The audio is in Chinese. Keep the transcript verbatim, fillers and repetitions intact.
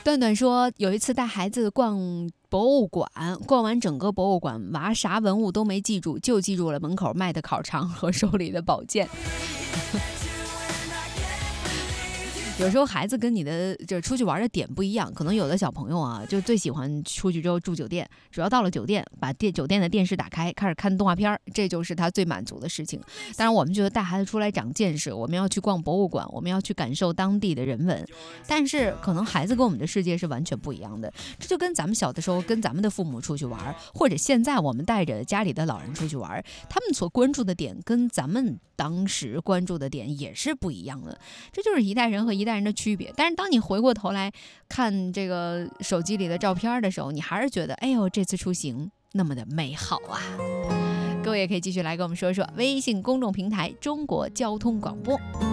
段段说，有一次带孩子逛博物馆，逛完整个博物馆，娃啥文物都没记住，就记住了门口卖的烤肠和手里的宝剑。有时候孩子跟你的就出去玩的点不一样，可能有的小朋友啊，就最喜欢出去之后住酒店，只要到了酒店，把电酒店的电视打开，开始看动画片，这就是他最满足的事情。当然，我们觉得带孩子出来长见识，我们要去逛博物馆，我们要去感受当地的人文，但是可能孩子跟我们的世界是完全不一样的。这就跟咱们小的时候跟咱们的父母出去玩，或者现在我们带着家里的老人出去玩，他们所关注的点跟咱们当时关注的点也是不一样的，这就是一代人和一代人的区别。但是当你回过头来看这个手机里的照片的时候，你还是觉得哎呦，这次出行那么的美好啊。各位也可以继续来跟我们说说微信公众平台中国交通广播。